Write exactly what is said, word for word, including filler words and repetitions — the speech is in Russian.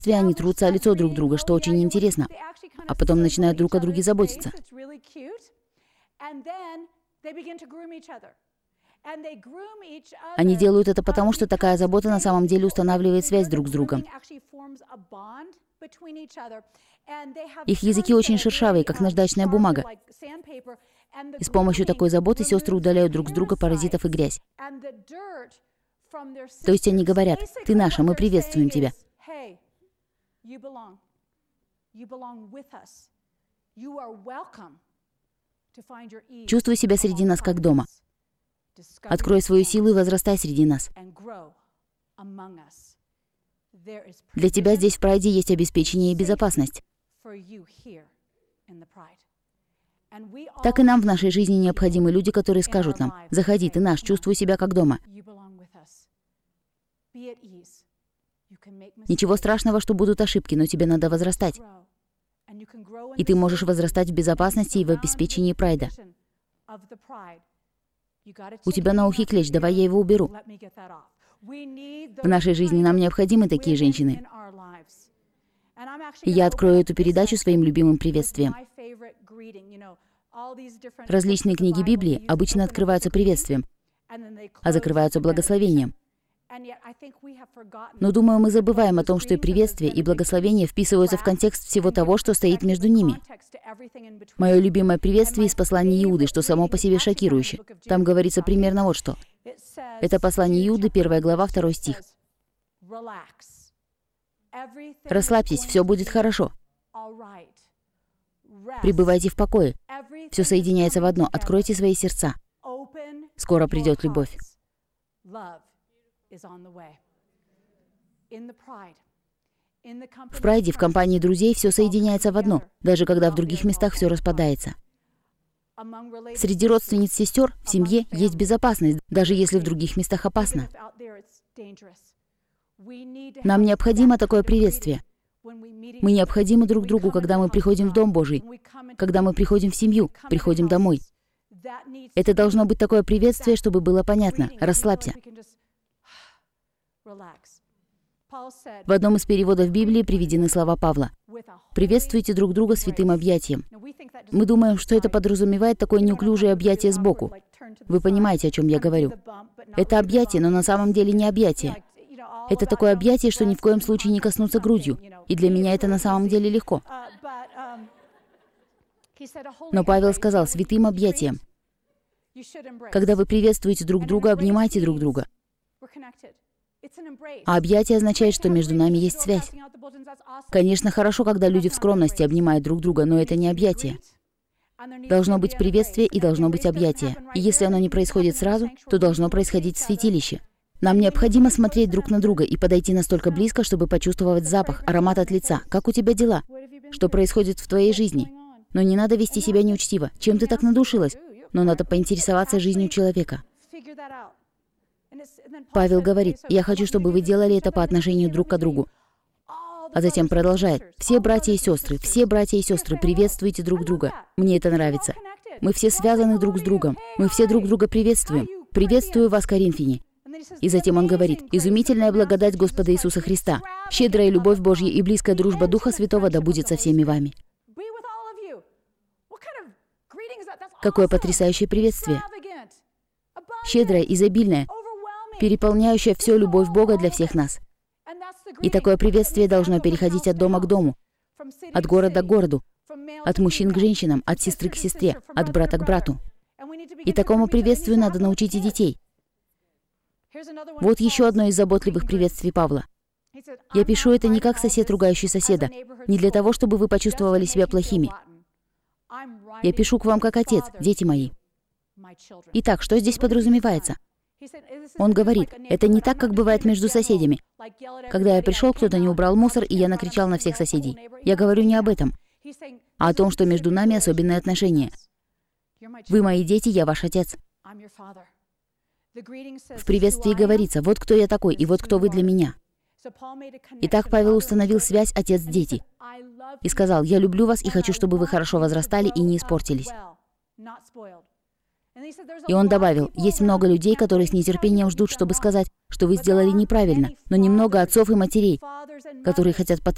Они трутся о лицо друг друга, что очень интересно, а потом начинают друг о друге заботиться. Они делают это потому, что такая забота на самом деле устанавливает связь друг с другом. Их языки очень шершавые, как наждачная бумага. И с помощью такой заботы сестры удаляют друг с друга паразитов и грязь. То есть они говорят: «Ты наша, мы приветствуем тебя». Чувствуй себя среди нас как дома. Открой свою силу и возрастай среди нас. Для тебя здесь в Прайде есть обеспечение и безопасность. Так и нам в нашей жизни необходимы люди, которые скажут нам: «Заходи, ты наш, чувствуй себя как дома». Ничего страшного, что будут ошибки, но тебе надо возрастать. И ты можешь возрастать в безопасности и в обеспечении Прайда. У тебя на ухе клещ, давай я его уберу. В нашей жизни нам необходимы такие женщины. И я открою эту передачу своим любимым приветствием. Различные книги Библии обычно открываются приветствием, а закрываются благословением. Но, думаю, мы забываем о том, что и приветствие, и благословение вписываются в контекст всего того, что стоит между ними. Мое любимое приветствие из послания Иуды, что само по себе шокирующе. Там говорится примерно вот что. Это послание Иуды, первая глава, второй стих. «Расслабьтесь, все будет хорошо. Пребывайте в покое. Все соединяется в одно. Откройте свои сердца. Скоро придет любовь». В Прайде, в компании друзей, все соединяется в одно, даже когда в других местах все распадается. Среди родственниц сестер в семье есть безопасность, даже если в других местах опасно. Нам необходимо такое приветствие. Мы необходимы друг другу, когда мы приходим в Дом Божий, когда мы приходим в семью, приходим домой. Это должно быть такое приветствие, чтобы было понятно. Расслабься. В одном из переводов Библии приведены слова Павла: «Приветствуйте друг друга святым объятием». Мы думаем, что это подразумевает такое неуклюжее объятие сбоку. Вы понимаете, о чем я говорю. Это объятие, но на самом деле не объятие. Это такое объятие, что ни в коем случае не коснуться грудью. И для меня это на самом деле легко. Но Павел сказал: святым объятием. Когда вы приветствуете друг друга, обнимайте друг друга. А объятие означает, что между нами есть связь. Конечно, хорошо, когда люди в скромности обнимают друг друга, но это не объятие. Должно быть приветствие и должно быть объятие. И если оно не происходит сразу, то должно происходить в святилище. Нам необходимо смотреть друг на друга и подойти настолько близко, чтобы почувствовать запах, аромат от лица. Как у тебя дела? Что происходит в твоей жизни? Но не надо вести себя неучтиво. Чем ты так надушилась? Но надо поинтересоваться жизнью человека. Павел говорит: «Я хочу, чтобы вы делали это по отношению друг к другу». А затем продолжает: «Все братья и сестры, все братья и сестры, приветствуйте друг друга». Мне это нравится. Мы все связаны друг с другом. Мы все друг друга приветствуем. Приветствую вас, Коринфяне. И затем он говорит: «Изумительная благодать Господа Иисуса Христа, щедрая любовь Божья и близкая дружба Духа Святого да будет со всеми вами». Какое потрясающее приветствие. Щедрое, изобильное, переполняющее все любовь Бога для всех нас. И такое приветствие должно переходить от дома к дому, от города к городу, от мужчин к женщинам, от сестры к сестре, от брата к брату. И такому приветствию надо научить и детей. Вот еще одно из заботливых приветствий Павла. Я пишу это не как сосед, ругающий соседа, не для того, чтобы вы почувствовали себя плохими. Я пишу к вам как отец, дети мои. Итак, что здесь подразумевается? Он говорит: это не так, как бывает между соседями. Когда я пришел, кто-то не убрал мусор, и я накричал на всех соседей. Я говорю не об этом, а о том, что между нами особенные отношения. Вы мои дети, я ваш отец. В приветствии говорится: вот кто я такой, и вот кто вы для меня. Итак, Павел установил связь отец-дети и сказал: я люблю вас и хочу, чтобы вы хорошо возрастали и не испортились. И он добавил: есть много людей, которые с нетерпением ждут, чтобы сказать, что вы сделали неправильно, но немного отцов и матерей, которые хотят потом